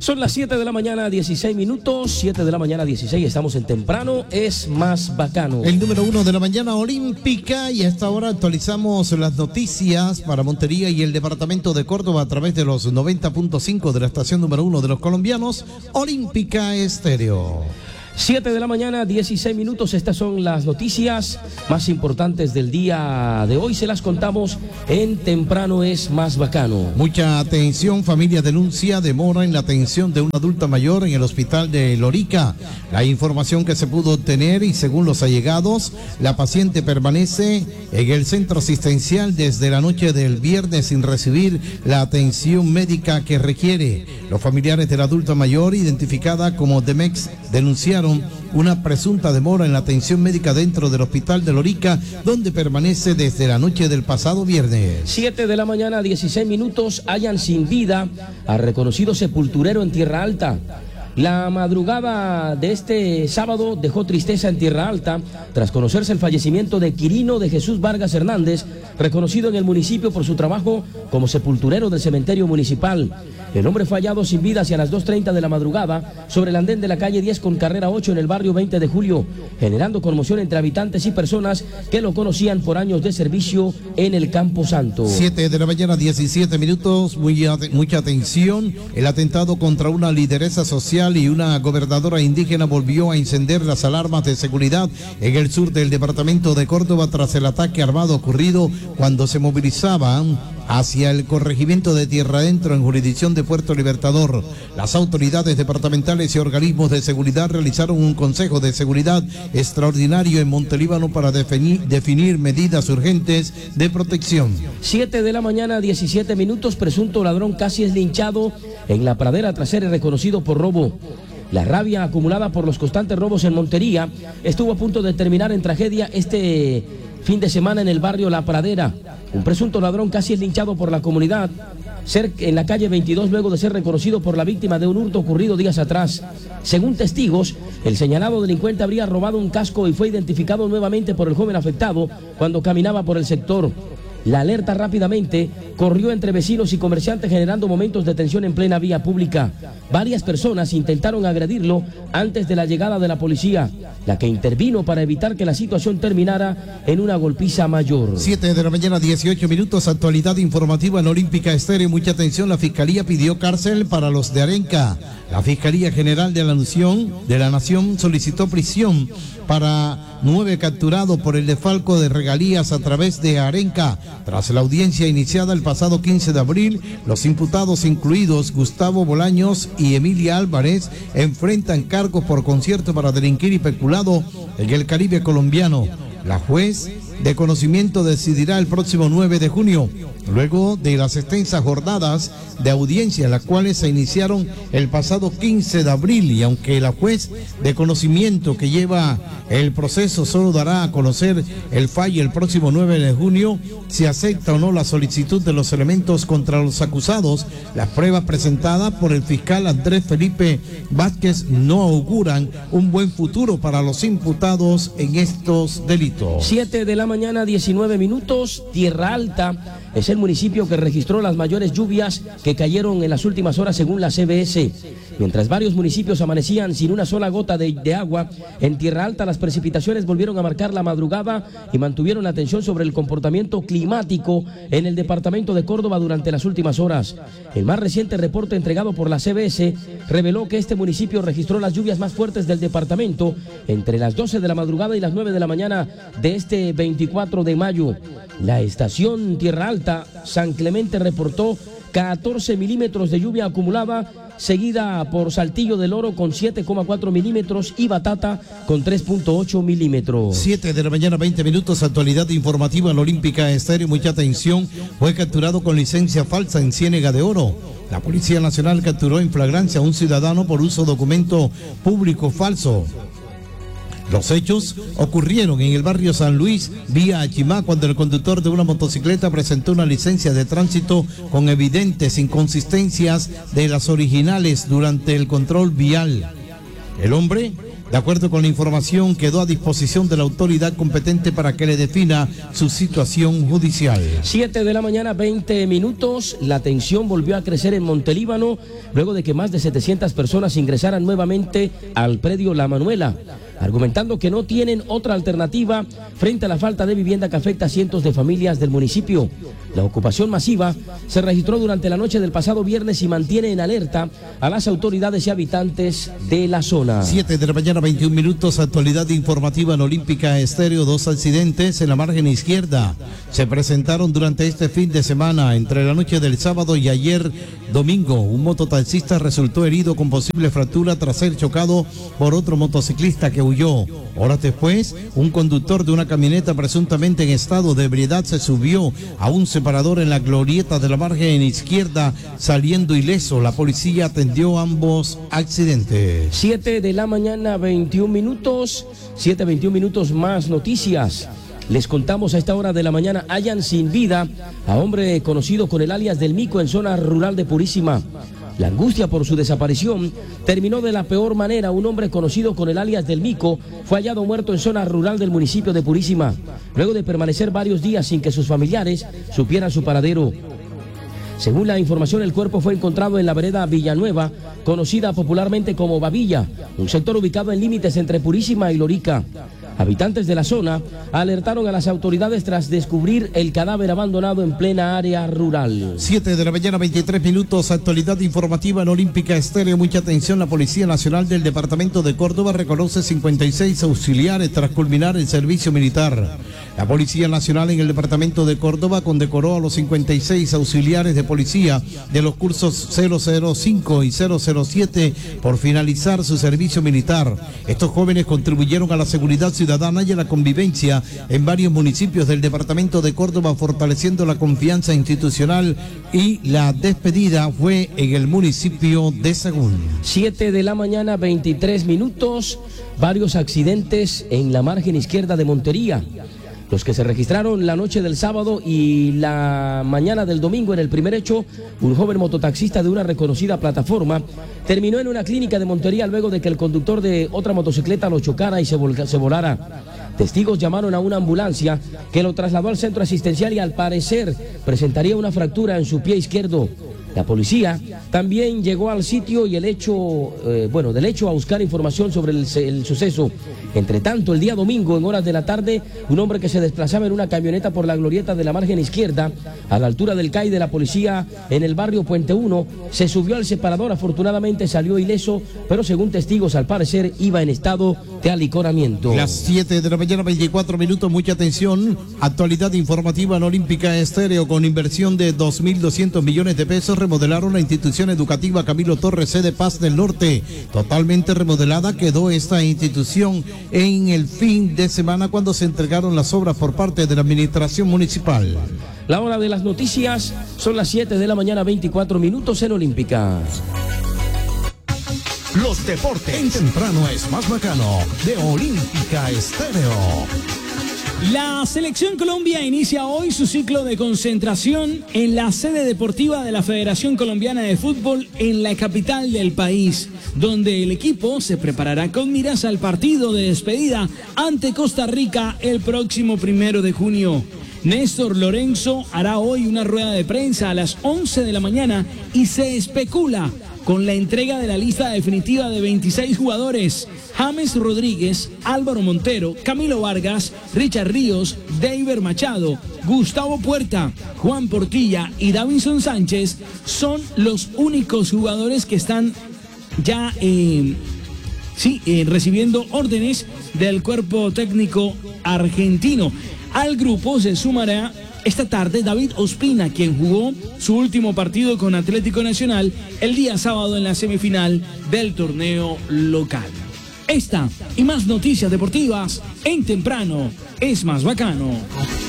Son las 7 de la mañana, 16 minutos, 7 de la mañana, 16, estamos en Temprano es más bacano. El número 1 de la mañana olímpica, y a esta hora actualizamos las noticias para Montería y el departamento de Córdoba a través de los 90.5 de la estación número 1 de los colombianos, Olímpica Estéreo. 7 de la mañana, 16 minutos, estas son las noticias más importantes del día de hoy, se las contamos en Temprano es más bacano. Mucha atención, familia denuncia demora en la atención de una adulta mayor en el hospital de Lorica. La información que se pudo obtener y según los allegados, la paciente permanece en el centro asistencial desde la noche del viernes sin recibir la atención médica que requiere. Los familiares de la adulta mayor, identificada como Demex, denunciaron una presunta demora en la atención médica dentro del hospital de Lorica, donde permanece desde la noche del pasado viernes. 7 de la mañana, 16 minutos, hallan sin vida a reconocido sepulturero en Tierra Alta. La madrugada de este sábado dejó tristeza en Tierra Alta tras conocerse el fallecimiento de Quirino de Jesús Vargas Hernández, reconocido en el municipio por su trabajo como sepulturero del cementerio municipal. El hombre fue hallado sin vida hacia las 2:30 de la madrugada sobre el andén de la calle 10 con carrera 8 en el barrio 20 de julio, generando conmoción entre habitantes y personas que lo conocían por años de servicio en el Campo Santo. 7 de la mañana, 17 minutos, mucha atención. El atentado contra una lideresa social y una gobernadora indígena volvió a encender las alarmas de seguridad en el sur del departamento de Córdoba tras el ataque armado ocurrido cuando se movilizaban hacia el corregimiento de Tierra Adentro en jurisdicción de Puerto Libertador. Las autoridades departamentales y organismos de seguridad realizaron un consejo de seguridad extraordinario en Montelíbano para definir medidas urgentes de protección. 7 de la mañana, 17 minutos, presunto ladrón casi es linchado en la pradera tras ser reconocido por robo. La rabia acumulada por los constantes robos en Montería estuvo a punto de terminar en tragedia este fin de semana en el barrio La Pradera. Un presunto ladrón casi es linchado por la comunidad en la calle 22 luego de ser reconocido por la víctima de un hurto ocurrido días atrás. Según testigos, el señalado delincuente habría robado un casco y fue identificado nuevamente por el joven afectado cuando caminaba por el sector. La alerta rápidamente corrió entre vecinos y comerciantes, generando momentos de tensión en plena vía pública. Varias personas intentaron agredirlo antes de la llegada de la policía, la que intervino para evitar que la situación terminara en una golpiza mayor. 7 de la mañana, 18 minutos, actualidad informativa en Olímpica Estéreo. Mucha atención, la Fiscalía pidió cárcel para los de Arenca. La Fiscalía General de la Nación solicitó prisión para 9 capturados por el desfalco de regalías a través de Arenca. Tras la audiencia iniciada el pasado 15 de abril, los imputados, incluidos Gustavo Bolaños y Emilia Álvarez, enfrentan cargos por concierto para delinquir y peculado en el Caribe colombiano. La juez de conocimiento decidirá el próximo 9 de junio, luego de las extensas jornadas de audiencia, las cuales se iniciaron el pasado 15 de abril, y aunque la juez de conocimiento que lleva el proceso solo dará a conocer el fallo el próximo 9 de junio, si acepta o no la solicitud de los elementos contra los acusados, las pruebas presentadas por el fiscal Andrés Felipe Vázquez no auguran un buen futuro para los imputados en estos delitos. 7 de la mañana, 19 minutos, Tierra Alta es el municipio que registró las mayores lluvias que cayeron en las últimas horas según la CBS. Mientras varios municipios amanecían sin una sola gota de agua, en Tierra Alta las precipitaciones volvieron a marcar la madrugada y mantuvieron la atención sobre el comportamiento climático en el departamento de Córdoba durante las últimas horas. El más reciente reporte entregado por la CBS reveló que este municipio registró las lluvias más fuertes del departamento entre las 12 de la madrugada y las 9 de la mañana de este 24 de mayo. La estación Tierra Alta San Clemente reportó 14 milímetros de lluvia acumulada, seguida por Saltillo del Oro con 7,4 milímetros y Batata con 3,8 milímetros. 7 de la mañana, 20 minutos, actualidad informativa en Olímpica Estéreo. Mucha atención, fue capturado con licencia falsa en Ciénega de Oro. La Policía Nacional capturó en flagrancia a un ciudadano por uso de documento público falso. Los hechos ocurrieron en el barrio San Luis, vía Achimá, cuando el conductor de una motocicleta presentó una licencia de tránsito con evidentes inconsistencias de las originales durante el control vial. El hombre De acuerdo con la información, quedó a disposición de la autoridad competente para que le defina su situación judicial. 7 de la mañana, 20 minutos. La tensión volvió a crecer en Montelíbano luego de que más de 700 personas ingresaran nuevamente al predio La Manuela, argumentando que no tienen otra alternativa frente a la falta de vivienda que afecta a cientos de familias del municipio. La ocupación masiva se registró durante la noche del pasado viernes y mantiene en alerta a las autoridades y habitantes de la zona. 7 de la mañana, 21 minutos, actualidad informativa en Olímpica Estéreo. 2 accidentes en la margen izquierda se presentaron durante este fin de semana. Entre la noche del sábado y ayer domingo, un mototaxista resultó herido con posible fractura tras ser chocado por otro motociclista que huyó. Horas después, un conductor de una camioneta presuntamente en estado de ebriedad se subió a un separador en la glorieta de la margen izquierda, saliendo ileso. La policía atendió ambos accidentes. 7 de la mañana, 21 minutos. 7:21 minutos, más noticias. Les contamos a esta hora de la mañana, hallan sin vida a hombre conocido con el alias del Mico en zona rural de Purísima. La angustia por su desaparición terminó de la peor manera. Un hombre conocido con el alias del Mico fue hallado muerto en zona rural del municipio de Purísima, luego de permanecer varios días sin que sus familiares supieran su paradero. Según la información, el cuerpo fue encontrado en la vereda Villanueva, conocida popularmente como Babilla, un sector ubicado en límites entre Purísima y Lorica. Habitantes de la zona alertaron a las autoridades tras descubrir el cadáver abandonado en plena área rural. 7 de la mañana, 23 minutos, actualidad informativa en Olímpica Estéreo. Mucha atención, la Policía Nacional del Departamento de Córdoba reconoce 56 auxiliares tras culminar el servicio militar. La Policía Nacional en el Departamento de Córdoba condecoró a los 56 auxiliares de policía de los cursos 005 y 007 por finalizar su servicio militar. Estos jóvenes contribuyeron a la seguridad ciudadana y a la convivencia en varios municipios del Departamento de Córdoba, fortaleciendo la confianza institucional, y la despedida fue en el municipio de Sagún. 7 de la mañana, 23 minutos, varios accidentes en la margen izquierda de Montería. Los que se registraron la noche del sábado y la mañana del domingo. En el primer hecho, un joven mototaxista de una reconocida plataforma terminó en una clínica de Montería luego de que el conductor de otra motocicleta lo chocara y se volara. Testigos llamaron a una ambulancia que lo trasladó al centro asistencial y al parecer presentaría una fractura en su pie izquierdo. La policía también llegó al sitio y del hecho a buscar información sobre el suceso. Entre tanto, el día domingo, en horas de la tarde, un hombre que se desplazaba en una camioneta por la glorieta de la margen izquierda, a la altura del CAI de la policía en el barrio Puente 1, se subió al separador. Afortunadamente salió ileso, pero según testigos, al parecer iba en estado de alicoramiento. Las 7 de la mañana, 24 minutos, mucha atención. Actualidad informativa en Olímpica Estéreo. Con inversión de 2.200 millones de pesos, remodelaron la institución educativa Camilo Torres, sede Paz del Norte. Totalmente remodelada quedó esta institución en el fin de semana cuando se entregaron las obras por parte de la administración municipal. La hora de las noticias son las 7 de la mañana, 24 minutos en Olímpica. Los deportes en temprano es más bacano de Olímpica Estéreo. La Selección Colombia inicia hoy su ciclo de concentración en la sede deportiva de la Federación Colombiana de Fútbol en la capital del país, donde el equipo se preparará con miras al partido de despedida ante Costa Rica el próximo 1 de junio. Néstor Lorenzo hará hoy una rueda de prensa a las 11 de la mañana y se especula con la entrega de la lista definitiva de 26 jugadores: James Rodríguez, Álvaro Montero, Camilo Vargas, Richard Ríos, Deiber Machado, Gustavo Puerta, Juan Portilla y Davinson Sánchez son los únicos jugadores que están ya recibiendo órdenes del cuerpo técnico argentino. Al grupo se sumará esta tarde David Ospina, quien jugó su último partido con Atlético Nacional el día sábado en la semifinal del torneo local. Esta y más noticias deportivas en Temprano es más bacano.